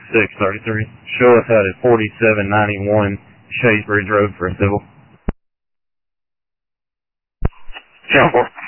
633. Show us out at 4791 Shays Bridge Road for a civil. Channel 4.